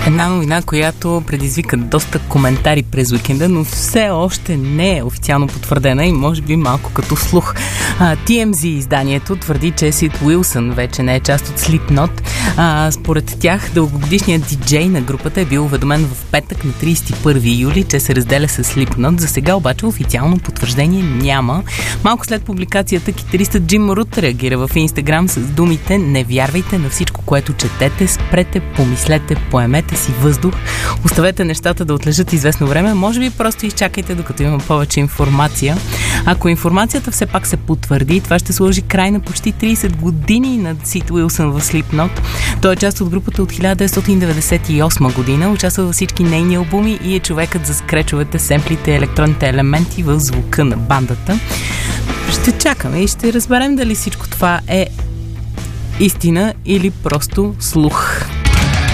Една новина, която предизвика доста коментари през уикенда, но все още не е официално потвърдена и може би малко като слух. TMZ изданието твърди, че Сид Уилсън вече не е част от Slipknot. Според тях, дългогодишният диджей на групата е бил уведомен в петък на 31 юли, че се разделя с Slipknot. За сега обаче официално потвърждение няма. Малко след публикацията китаристът Джим Рут реагира в Инстаграм с думите: "Не вярвайте на всичко, което четете, спрете, помислете, поемете си въздух, оставете нещата да отлежат известно време, може би просто изчакайте, докато има повече информация." Ако информацията все пак се потвърди, това ще сложи край на почти 30 години на Сид Уилсън в Slipknot. Той е част от групата от 1998 година, участва във всички нейни албуми и е човекът за скречовете, семплите и електронните елементи в звука на бандата. Ще чакаме и ще разберем дали всичко това е истина или просто слух.